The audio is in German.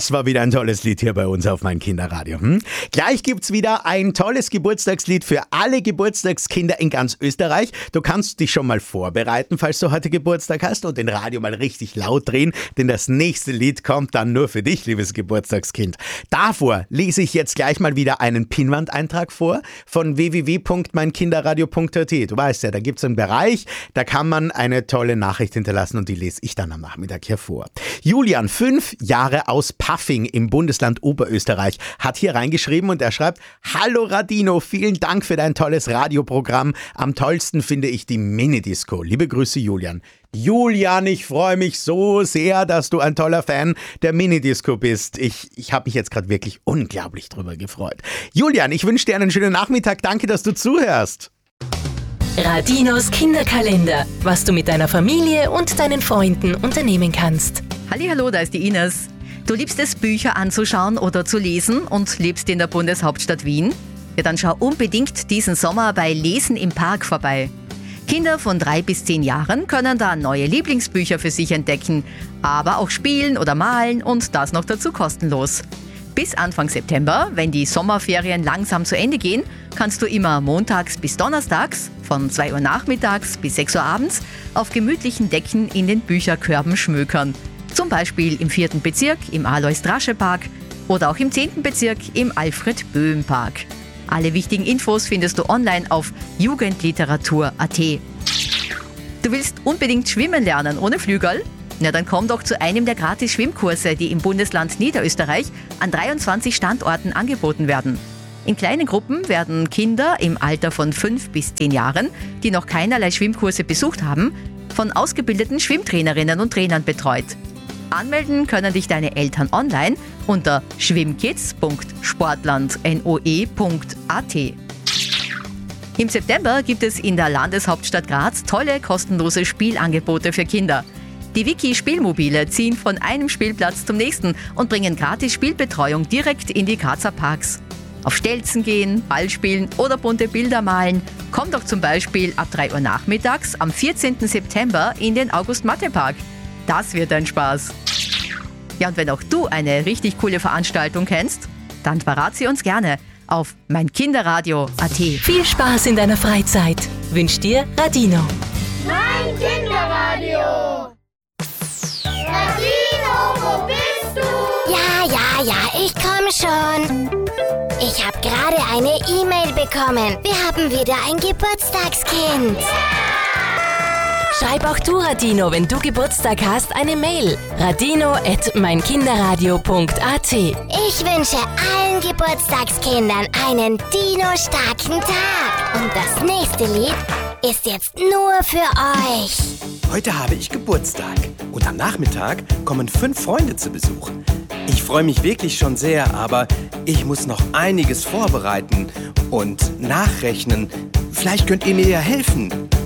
Das war wieder ein tolles Lied hier bei uns auf mein Kinderradio. Gleich gibt's wieder ein tolles Geburtstagslied für alle Geburtstagskinder in ganz Österreich. Du kannst dich schon mal vorbereiten, falls du heute Geburtstag hast, und den Radio mal richtig laut drehen, denn das nächste Lied kommt dann nur für dich, liebes Geburtstagskind. Davor lese ich jetzt gleich mal wieder einen Pinnwandeintrag vor von www.meinkinderradio.at. Du weißt ja, da gibt's einen Bereich, da kann man eine tolle Nachricht hinterlassen und die lese ich dann am Nachmittag hier vor. Julian, 5 Jahre aus Paffing im Bundesland Oberösterreich, hat hier reingeschrieben und er schreibt: Hallo Radino, vielen Dank für dein tolles Radioprogramm. Am tollsten finde ich die Minidisco. Liebe Grüße, Julian. Julian, ich freue mich so sehr, dass du ein toller Fan der Minidisco bist. Ich habe mich jetzt gerade wirklich unglaublich drüber gefreut. Julian, ich wünsche dir einen schönen Nachmittag. Danke, dass du zuhörst. Radinos Kinderkalender, was du mit deiner Familie und deinen Freunden unternehmen kannst. Hallihallo, da ist die Ines. Du liebst es, Bücher anzuschauen oder zu lesen und lebst in der Bundeshauptstadt Wien? Ja, dann schau unbedingt diesen Sommer bei Lesen im Park vorbei. Kinder von 3 bis 10 Jahren können da neue Lieblingsbücher für sich entdecken, aber auch spielen oder malen und das noch dazu kostenlos. Bis Anfang September, wenn die Sommerferien langsam zu Ende gehen, kannst du immer montags bis donnerstags von 2 Uhr nachmittags bis 6 Uhr abends auf gemütlichen Decken in den Bücherkörben schmökern. Zum Beispiel im 4. Bezirk im Alois-Drasche-Park oder auch im 10. Bezirk im Alfred-Böhm-Park. Alle wichtigen Infos findest du online auf jugendliteratur.at. Du willst unbedingt schwimmen lernen ohne Flügel? Na, dann komm doch zu einem der Gratis-Schwimmkurse, die im Bundesland Niederösterreich an 23 Standorten angeboten werden. In kleinen Gruppen werden Kinder im Alter von 5 bis 10 Jahren, die noch keinerlei Schwimmkurse besucht haben, von ausgebildeten Schwimmtrainerinnen und Trainern betreut. Anmelden können dich deine Eltern online unter schwimmkids.sportlandnoe.at. Im September gibt es in der Landeshauptstadt Graz tolle kostenlose Spielangebote für Kinder. Die Wiki-Spielmobile ziehen von einem Spielplatz zum nächsten und bringen gratis Spielbetreuung direkt in die Grazer Parks. Auf Stelzen gehen, Ball spielen oder bunte Bilder malen. Komm doch zum Beispiel ab 3 Uhr nachmittags am 14. September in den August-Matte-Park. Das wird ein Spaß. Ja, und wenn auch du eine richtig coole Veranstaltung kennst, dann verrat sie uns gerne auf meinkinderradio.at. Viel Spaß in deiner Freizeit wünscht dir Radino. Mein Kinderradio. Radino, wo bist du? Ja, ich komm schon. Ich habe gerade eine E-Mail bekommen. Wir haben wieder ein Geburtstagskind. Schreib auch du, Radino, wenn du Geburtstag hast, eine Mail. radino@meinkinderradio.at. Ich wünsche allen Geburtstagskindern einen Dino-starken Tag. Und das nächste Lied ist jetzt nur für euch. Heute habe ich Geburtstag und am Nachmittag kommen 5 Freunde zu Besuch. Ich freue mich wirklich schon sehr, aber ich muss noch einiges vorbereiten und nachrechnen. Vielleicht könnt ihr mir ja helfen.